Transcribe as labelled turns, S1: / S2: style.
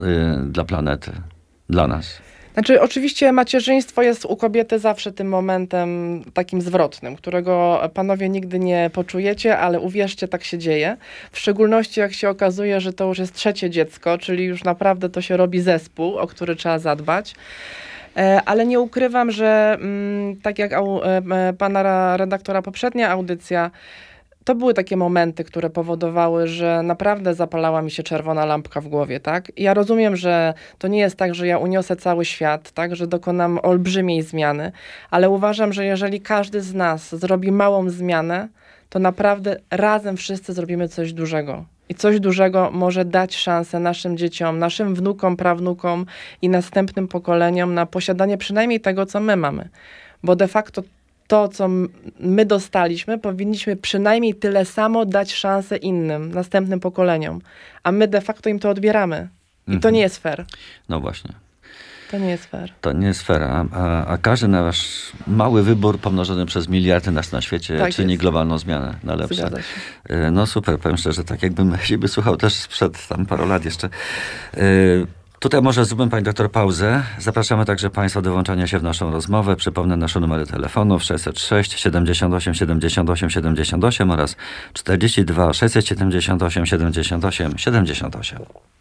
S1: dla planety, dla nas.
S2: Znaczy, oczywiście macierzyństwo jest u kobiety zawsze tym momentem takim zwrotnym, którego panowie nigdy nie poczujecie, ale uwierzcie, tak się dzieje. W szczególności jak się okazuje, że to już jest trzecie dziecko, czyli już naprawdę to się robi zespół, o który trzeba zadbać. Ale nie ukrywam, że tak jak pana redaktora poprzednia audycja, to były takie momenty, które powodowały, że naprawdę zapalała mi się czerwona lampka w głowie, tak? I ja rozumiem, że to nie jest tak, że ja uniosę cały świat, tak? Że dokonam olbrzymiej zmiany, ale uważam, że jeżeli każdy z nas zrobi małą zmianę, to naprawdę razem wszyscy zrobimy coś dużego. I coś dużego może dać szansę naszym dzieciom, naszym wnukom, prawnukom i następnym pokoleniom na posiadanie przynajmniej tego, co my mamy. Bo de facto to, co my dostaliśmy, powinniśmy przynajmniej tyle samo dać szansę innym, następnym pokoleniom. A my de facto im to odbieramy. I to nie jest fair.
S1: No właśnie.
S2: To nie jest fair.
S1: To nie jest fair. A każdy nasz mały wybór pomnożony przez miliardy nas na świecie
S2: Tak
S1: czyni
S2: jest.
S1: globalną zmianę na lepsze.
S2: Zgadza się.
S1: No super, powiem szczerze, tak jakbym siebie słuchał też sprzed tam paru lat jeszcze. Tutaj może zróbmy, pani doktor, pauzę. Zapraszamy także państwa do włączania się w naszą rozmowę. Przypomnę nasze numery telefonów 606 78 78 78 oraz 42 678 78 78.